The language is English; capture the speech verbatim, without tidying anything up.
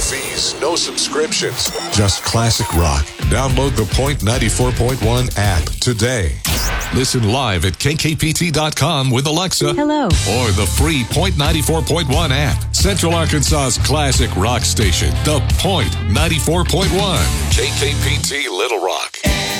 fees, no subscriptions. Just classic rock. Download the Point ninety-four point one app today. Listen live at K K P T dot com with Alexa. Hello. Or the free Point ninety-four point one app. Central Arkansas's classic rock station, the Point ninety-four point one. K K P T Little Rock.